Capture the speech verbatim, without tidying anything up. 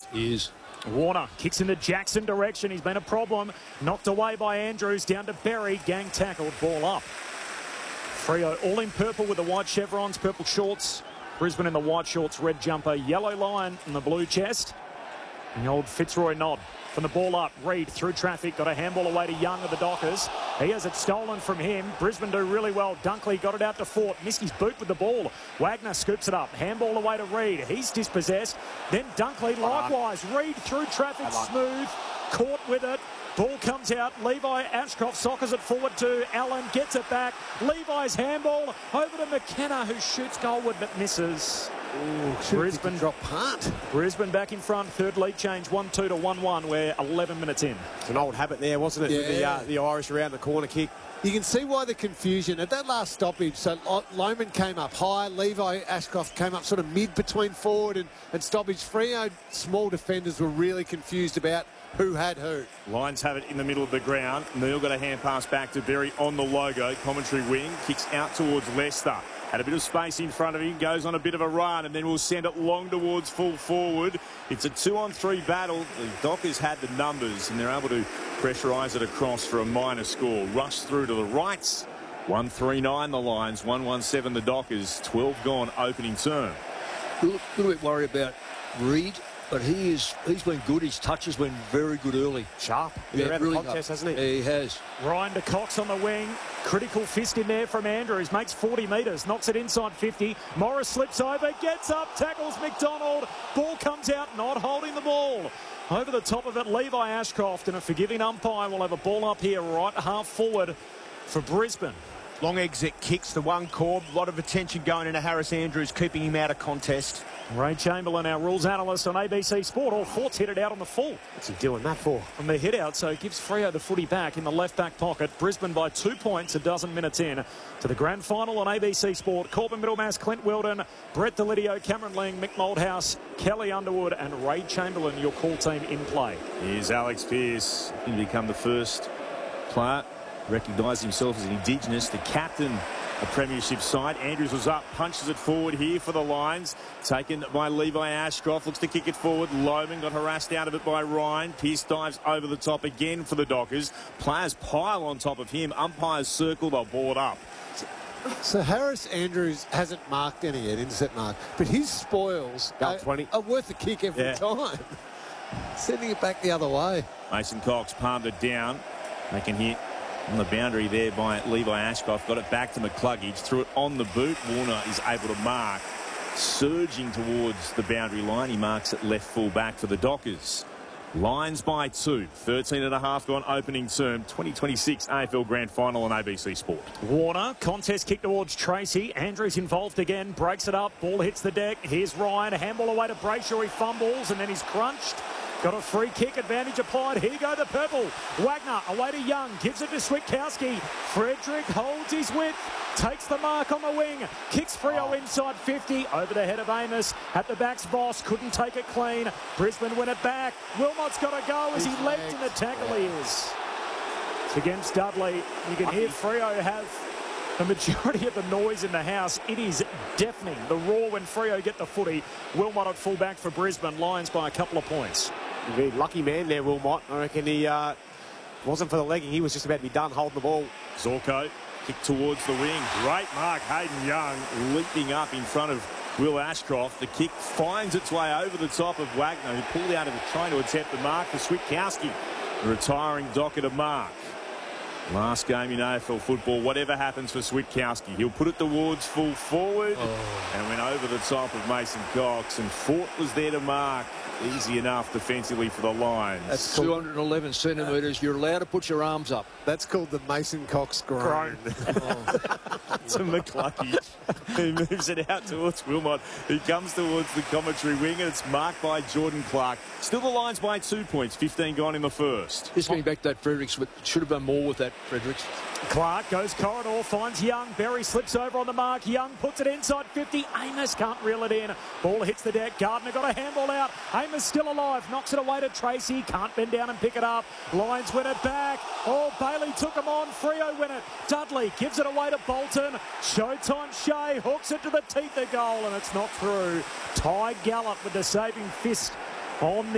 He is. Warner kicks in the Jackson direction. He's been a problem. Knocked away by Andrews. Down to Berry. Gang tackled. Ball up. Freo all in purple with the white chevrons, purple shorts. Brisbane in the white shorts, red jumper, yellow line in the blue chest. And the old Fitzroy nod. From the ball up, Reid through traffic, got a handball away to Young of the Dockers. He has it stolen from him. Brisbane do really well. Dunkley got it out to Fort. Missed his boot with the ball. Wagner scoops it up. Handball away to Reid. He's dispossessed. Then Dunkley likewise. Reid through traffic, smooth. Caught with it. Ball comes out. Levi Ashcroft soccers it forward to Allen. Gets it back. Levi's handball over to McKenna, who shoots goalward but misses. Ooh, Brisbane drop punt. Brisbane back in front. Third lead change. one two to one one. We're eleven minutes in. It's an old habit there, wasn't it? Yeah. With the, uh, the Irish around the corner kick. You can see why the confusion. At that last stoppage, so Loman came up high, Levi Ashcroft came up sort of mid between forward and, and stoppage. Freo small defenders were really confused about who had who. Lions have it in the middle of the ground. Neil got a hand pass back to Berry on the logo. Commentary wing, kicks out towards Leicester. Had a bit of space in front of him, goes on a bit of a run, and then we'll send it long towards full forward. It's a two-on-three battle. The Dockers had the numbers, and they're able to pressurise it across for a minor score. Rush through to the rights. one three nine the Lions, one one seven the Dockers. twelve gone opening term. A little, little bit worried about Reid, but he is, he's been good. His touch has been very good early. Sharp. Yeah, around really the contest, up. hasn't he? He has. Ryan to Cox on the wing. Critical fist in there from Andrews. Makes forty metres. Knocks it inside fifty. Morris slips over. Gets up. Tackles McDonald. Ball comes out. Not holding the ball. Over the top of it, Levi Ashcroft. And a forgiving umpire will have a ball up here right half forward for Brisbane. Long exit kicks to one Corb. A lot of attention going into Harris Andrews, keeping him out of contest. Ray Chamberlain, our rules analyst on A B C Sport. All Fort's hit it out on the full. What's he doing that for? From the hit out, so it gives Freo the footy back in the left back pocket. Brisbane by two points a dozen minutes in to the grand final on A B C Sport. Corbin Middlemass, Clint Weldon, Brett Delidio, Cameron Ling, Mick Moldhouse, Kelly Underwood and Ray Chamberlain, your call team in play. Here's Alex Pearce. He become the first player recognised himself as an Indigenous, the captain of Premiership side. Andrews was up, punches it forward here for the Lions. Taken by Levi Ashcroft, looks to kick it forward. Loman got harassed out of it by Ryan. Pearce dives over the top again for the Dockers. Players pile on top of him. Umpires circle, they'll board up. So Harris Andrews hasn't marked any yet, intercept mark, but his spoils About are, twenty. are worth a kick every Yeah. time. Sending it back the other way. Mason Cox palmed it down. They can hit on the boundary there by Levi Ashcroft. Got it back to McCluggage. Threw it on the boot. Warner is able to mark. Surging towards the boundary line. He marks it left full back for the Dockers. Lions by two. thirteen and a half gone opening term. twenty twenty-six A F L Grand Final on A B C Sport. Warner, contest kick towards Tracy. Andrews involved again. Breaks it up. Ball hits the deck. Here's Ryan. A handball away to Brayshaw. He fumbles and then he's crunched. Got a free kick, advantage applied. Here go the purple. Wagner away to Young, gives it to Switkowski. Frederick holds his width, takes the mark on the wing, kicks Freo inside fifty, over the head of Amos. At the back's Voss, couldn't take it clean. Brisbane win it back. Wilmot's got to go as he leapt in the tackle he is. It's against Dudley. You can hear Freo have the majority of the noise in the house. It is deafening. The roar when Freo get the footy. Wilmot at full back for Brisbane. Lions by a couple of points. Very lucky man there, Wilmot. I reckon he uh, wasn't for the legging. He was just about to be done holding the ball. Zorko kick towards the wing. Great mark. Hayden Young leaping up in front of Will Ashcroft. The kick finds its way over the top of Wagner, who pulled out of it trying to attempt the mark for Switkowski. The retiring Docker to mark. Last game in A F L football. Whatever happens for Switkowski, he'll put it towards full forward oh. and went over the top of Mason Cox. And Fort was there to mark. Easy enough defensively for the Lions. That's two hundred eleven centimetres. You're allowed to put your arms up. That's called the Mason Cox groan. oh. To McCluggage, who moves it out towards Wilmot, who comes towards the commentary wing, and it's marked by Jordan Clark. Still the Lions by two points, fifteen gone in the first. Just getting back to that Fredericks, but should have done more with that Fredericks. Clark goes corridor, finds Young. Berry slips over on the mark. Young puts it inside fifty. Amos can't reel it in. Ball hits the deck. Gardner got a handball out. Amos still alive. Knocks it away to Tracy. Can't bend down and pick it up. Lions win it back. Oh, Bailey took him on. Freo win it. Dudley gives it away to Bolton. Showtime Shea hooks it to the teeth of goal and it's not through. Ty Gallup with the saving fist on the